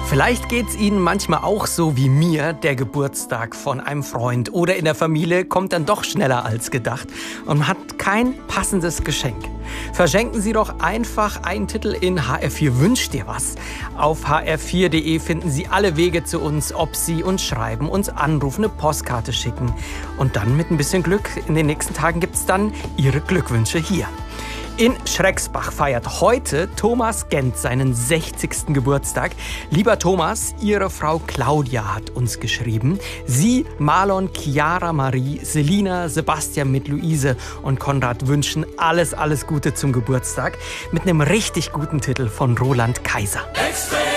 Vielleicht geht's Ihnen manchmal auch so wie mir, der Geburtstag von einem Freund oder in der Familie kommt dann doch schneller als gedacht und man hat kein passendes Geschenk. Verschenken Sie doch einfach einen Titel in HR4 Wünsch dir was. Auf hr4.de finden Sie alle Wege zu uns, ob Sie uns schreiben, uns anrufen, eine Postkarte schicken. Und dann mit ein bisschen Glück, in den nächsten Tagen gibt's dann Ihre Glückwünsche hier. In Schrecksbach feiert heute Thomas Gent seinen 60. Geburtstag. Lieber Thomas, Ihre Frau Claudia hat uns geschrieben. Sie, Marlon, Chiara, Marie, Selina, Sebastian mit Luise und Konrad wünschen alles Gute zum Geburtstag mit einem richtig guten Titel von Roland Kaiser.